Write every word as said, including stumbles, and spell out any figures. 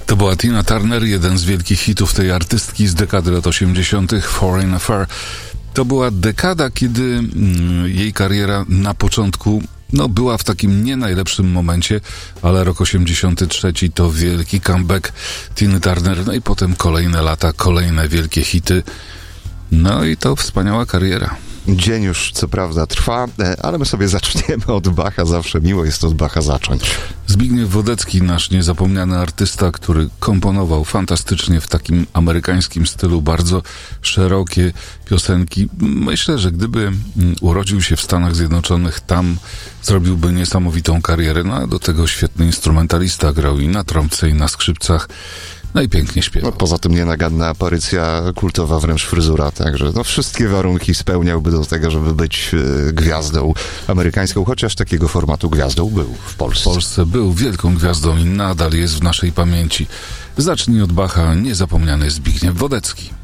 To była Tina Turner, jeden z wielkich hitów tej artystki z dekady lat osiemdziesiątych, Foreign Affair. To była dekada, kiedy mm, jej kariera na początku no, była w takim nie najlepszym momencie, ale rok osiemdziesiąty trzeci to wielki comeback Tiny Turner, no i potem kolejne lata, kolejne wielkie hity. No i to wspaniała kariera. Dzień już co prawda trwa, ale my sobie zaczniemy od Bacha. Zawsze miło jest od Bacha zacząć. Zbigniew Wodecki, nasz niezapomniany artysta, który komponował fantastycznie w takim amerykańskim stylu bardzo szerokie piosenki. Myślę, że gdyby urodził się w Stanach Zjednoczonych, tam zrobiłby niesamowitą karierę. No a do tego świetny instrumentalista, grał i na trąbce, i na skrzypcach. No i pięknie śpiewał. No, poza tym nienaganna aparycja, kultowa wręcz fryzura, także no, wszystkie warunki spełniałby do tego, żeby być e, gwiazdą amerykańską, chociaż takiego formatu gwiazdą był w Polsce. W Polsce był wielką gwiazdą i nadal jest w naszej pamięci. Zacznij od Bacha, niezapomniany Zbigniew Wodecki.